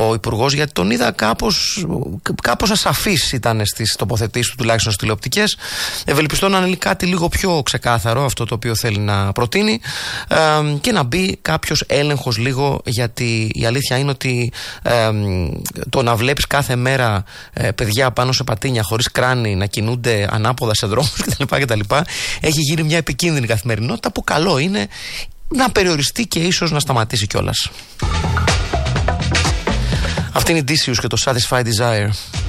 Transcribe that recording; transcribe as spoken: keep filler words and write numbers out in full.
ο υπουργός, γιατί τον είδα κάπως, κάπως ασαφής ήταν στις τοποθετήσεις του, τουλάχιστον στις τηλεοπτικές. Ευελπιστώ να είναι κάτι λίγο πιο ξεκάθαρο αυτό το οποίο θέλει να προτείνει, ε, και να μπει κάποιος έλεγχος λίγο, γιατί η αλήθεια είναι ότι ε, το να βλέπεις κάθε μέρα ε, παιδιά πάνω σε πατίνια χωρίς κράνη να κινούνται ανάποδα σε δρόμους κτλ. κτλ. Έχει γίνει μια επικίνδυνη καθημερινότητα που καλό είναι να περιοριστεί και ίσως να σταματήσει κιόλας. Αυτή είναι η Odysseus και το Satisfied Desire.